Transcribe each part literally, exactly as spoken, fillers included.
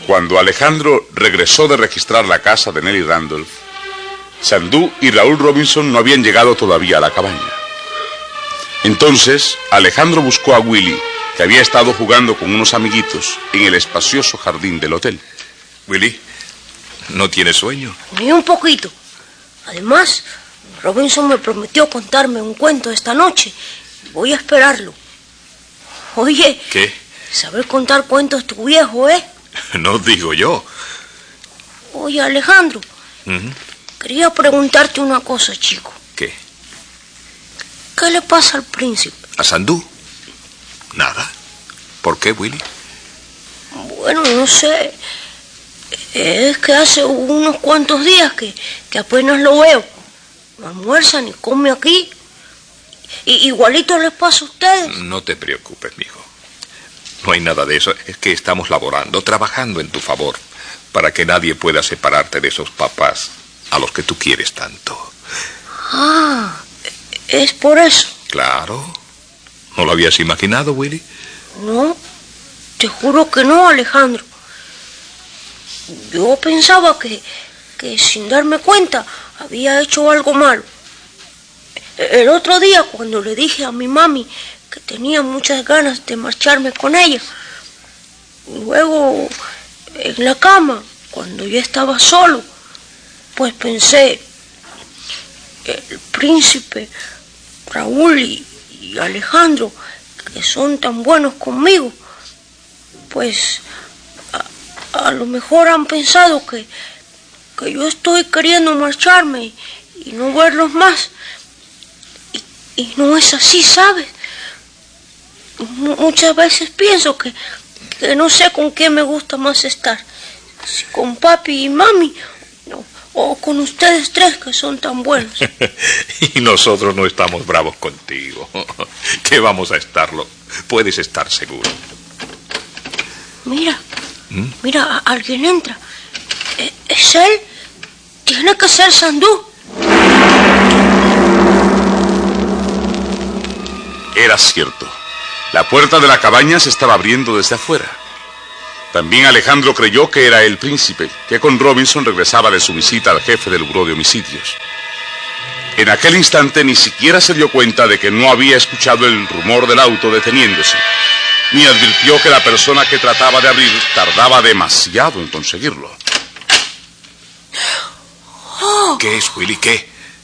Cuando Alejandro regresó de registrar la casa de Nelly Randolph, Sandú y Raúl Robinson no habían llegado todavía a la cabaña. Entonces, Alejandro buscó a Willy, que había estado jugando con unos amiguitos en el espacioso jardín del hotel. Willy, ¿no tienes sueño? Ni un poquito. Además, Robinson me prometió contarme un cuento esta noche. Voy a esperarlo. Oye... ¿Qué? Saber contar cuentos tu viejo, ¿eh? No digo yo. Oye, Alejandro, uh-huh. Quería preguntarte una cosa, chico. ¿Qué? ¿Qué le pasa al príncipe? ¿A Sandú? Nada. ¿Por qué, Willy? Bueno, no sé. Es que hace unos cuantos días que, que apenas lo veo. No almuerza ni come aquí. Y, igualito les pasa a ustedes. No te preocupes, mijo. No hay nada de eso. Es que estamos laborando, trabajando en tu favor, para que nadie pueda separarte de esos papás a los que tú quieres tanto. Ah, ¿es por eso? Claro. ¿No lo habías imaginado, Willy? No, te juro que no, Alejandro. Yo pensaba que, que sin darme cuenta había hecho algo malo. El otro día, cuando le dije a mi mami que tenía muchas ganas de marcharme con ella, luego en la cama, cuando yo estaba solo, pues pensé, el príncipe, Raúl y, y Alejandro, que son tan buenos conmigo, pues a, a lo mejor han pensado que, que yo estoy queriendo marcharme y, y no verlos más. Y, y no es así, ¿sabes? M- muchas veces pienso que, que no sé con quién me gusta más estar, si con papi y mami no, o con ustedes tres que son tan buenos. Y nosotros no estamos bravos contigo. ¿Qué vamos a estarlo? Puedes estar seguro. Mira, ¿Mm? mira, alguien entra. ¿Es él? Tiene que ser Sandú. Era cierto. La puerta de la cabaña se estaba abriendo desde afuera. También Alejandro creyó que era el príncipe, que con Robinson regresaba de su visita al jefe del buró de homicidios. En aquel instante ni siquiera se dio cuenta de que no había escuchado el rumor del auto deteniéndose, ni advirtió que la persona que trataba de abrir tardaba demasiado en conseguirlo. Oh. ¿Qué es, Willy? ¿Qué?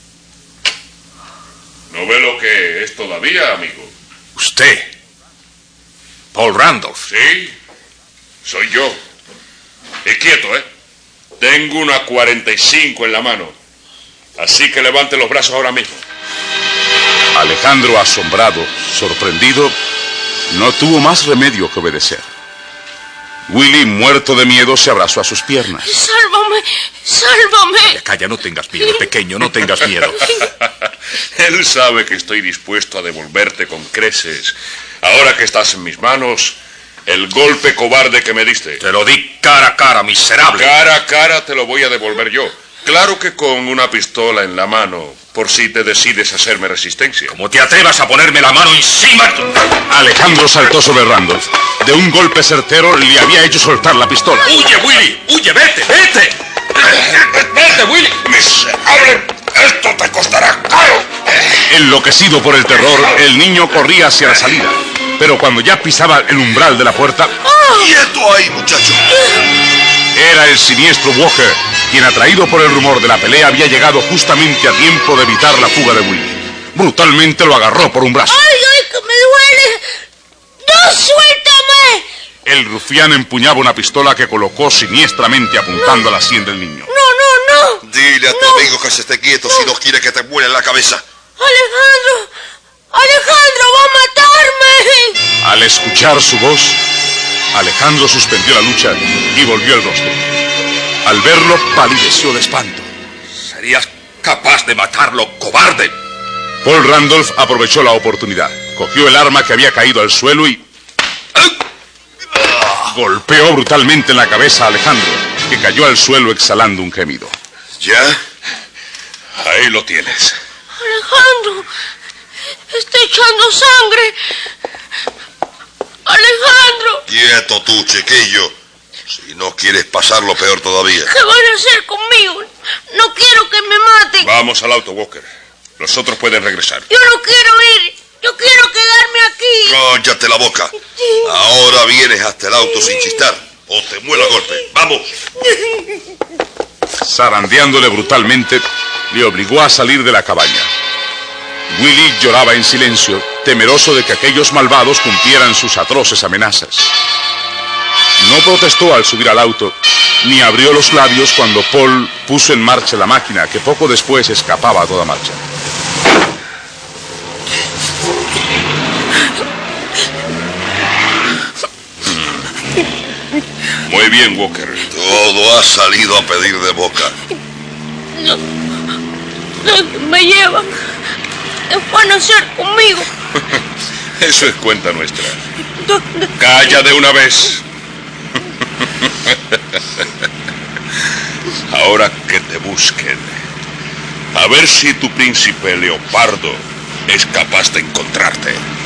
¿No ve lo que es todavía, amigo? ¿Usted? ¿Paul Randolph? Sí, soy yo. Y quieto, ¿eh? Tengo una cuarenta y cinco en la mano. Así que levante los brazos ahora mismo. Alejandro, asombrado, sorprendido, no tuvo más remedio que obedecer. Willy, muerto de miedo, se abrazó a sus piernas. ¡Sálvame! ¡Sálvame! Calla, calla, no tengas miedo, pequeño, no tengas miedo. Él sabe que estoy dispuesto a devolverte con creces. Ahora que estás en mis manos, el golpe cobarde que me diste. Te lo di cara a cara, miserable. Cara a cara te lo voy a devolver yo. Claro que con una pistola en la mano, por si te decides a hacerme resistencia. Como te atrevas a ponerme la mano encima... Alejandro saltó sobre Randolph. De un golpe certero le había hecho soltar la pistola. ¡Huye, Willy! ¡Huye, vete, vete! ¡Vete, Willy! ¡Miserable! ¡Esto te costará caro! Enloquecido por el terror, el niño corría hacia la salida. Pero cuando ya pisaba el umbral de la puerta... ¡Quieto ahí, muchacho! Era el siniestro Walker, quien, atraído por el rumor de la pelea, había llegado justamente a tiempo de evitar la fuga de Willy. Brutalmente lo agarró por un brazo. ¡Ay, ay, que me duele! ¡No, suéltame! El rufián empuñaba una pistola que colocó siniestramente apuntando no. a la sien del niño. ¡No, no, no! Dile a tu no. amigo que se esté quieto no. si no quiere que te vuele en la cabeza. ¡Alejandro! ¡Alejandro, va a matarme! Al escuchar su voz, Alejandro suspendió la lucha y volvió el rostro. Al verlo, palideció de espanto. Serías capaz de matarlo, cobarde. Paul Randolph aprovechó la oportunidad. Cogió el arma que había caído al suelo y... golpeó brutalmente en la cabeza a Alejandro, que cayó al suelo exhalando un gemido. ¿Ya? Ahí lo tienes. Alejandro, está echando sangre. Alejandro. Quieto tú, chiquillo. Si no quieres pasarlo, peor todavía. ¿Qué van a hacer conmigo? No quiero que me maten. Vamos al auto, Walker. Los otros pueden regresar. Yo no quiero ir. Yo quiero quedarme aquí. Cállate la boca. Ahora vienes hasta el auto sin chistar, o te muero a golpe. ¡Vamos! Zarandeándole brutalmente, le obligó a salir de la cabaña. Willy lloraba en silencio, temeroso de que aquellos malvados cumplieran sus atroces amenazas. No protestó al subir al auto, ni abrió los labios cuando Paul puso en marcha la máquina, que poco después escapaba a toda marcha. Muy bien, Walker. Todo ha salido a pedir de boca. No, ¿dónde me llevan? ¿Qué van a hacer conmigo? Eso es cuenta nuestra. ¿Dónde? Calla de una vez. Ahora que te busquen. A ver si tu príncipe Leopardo es capaz de encontrarte.